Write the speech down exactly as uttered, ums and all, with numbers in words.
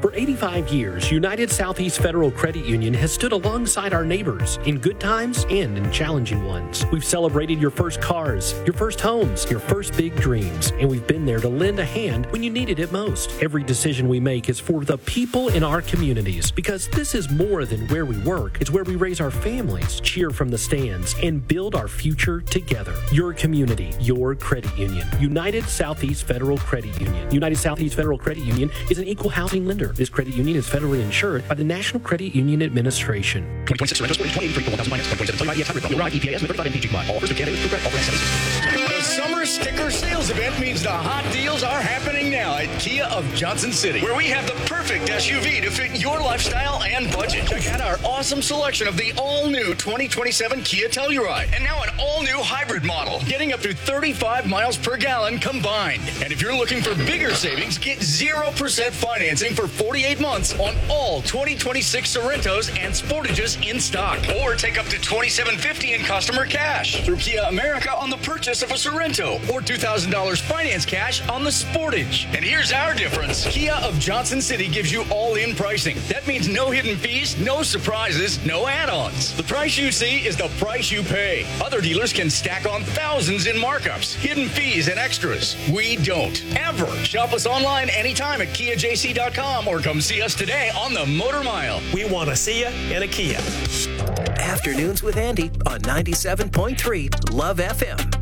For eighty-five years, United Southeast Federal Credit Union has stood alongside our neighbors in good times and in challenging ones. We've celebrated your first cars, your first homes, your first big dreams, and we've been there to lend a hand when you needed it most. Every decision we make is for the people in our communities, because this is more than where we work. It's where we raise our families, cheer from the stands, and build our future together. Your community, your credit union. United Southeast Federal Credit Union. United Southeast Federal Credit Union is an equal housing lender. This credit union is federally insured by the National Credit Union Administration. twenty twenty-six Sorrento Sport twenty eighty-three, one thousand finance, twenty twenty-seven Toyota hybrid, E P A S, thirty-five M P G combined. All offers to candidates progress, all brands satisfied. The summer sticker sales event means the hot deals are happening now at Kia of Johnson City, where we have the perfect S U V to fit your lifestyle and budget. Check out our awesome selection of the all-new twenty twenty-seven Kia Telluride, and now an all-new hybrid model, getting up to thirty-five miles per gallon combined. And if you're looking for bigger savings, get zero percent financing for forty-eight months on all twenty twenty-six Sorrentos and Sportages in stock. Or take up to twenty-seven fifty in customer cash through Kia America on the purchase of a Sorrento, or two thousand dollars finance cash on the Sportage. And here's our difference. Kia of Johnson City gives you all-in pricing. That means no hidden fees, no surprises, no add-ons. The price you see is the price you pay. Other dealers can stack on thousands in markups, hidden fees, and extras. We don't. Ever. Shop us online anytime at kia j c dot com or come see us today on the Motor Mile. We want to see you in a Kia. Afternoons with Andy on ninety-seven point three Love F M.